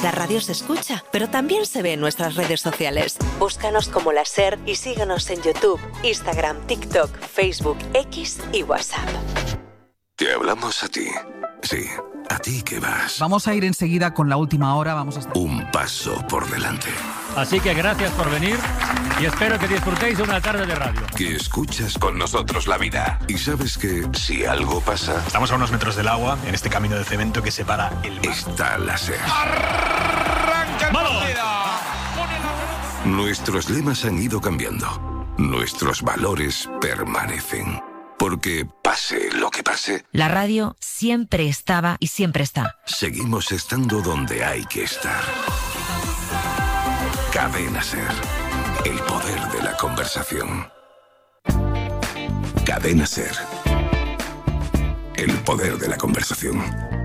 La radio se escucha, pero también se ve en nuestras redes sociales. Búscanos como La SER y síguenos en YouTube, Instagram, TikTok, Facebook, X y WhatsApp. Te hablamos a ti. Sí, a ti que vas. Vamos a ir enseguida con la última hora. Un paso por delante. Así que gracias por venir y espero que disfrutéis de una tarde de radio. Que escuchas con nosotros la vida. Y sabes que si algo pasa... Estamos a unos metros del agua, en este camino de cemento que separa el mar. Está La SER. ¡Arranca el partido! Nuestros lemas han ido cambiando. Nuestros valores permanecen. Porque pase lo que pase, la radio siempre estaba y siempre está. Seguimos estando donde hay que estar. Cadena SER. El poder de la conversación. Cadena SER. El poder de la conversación.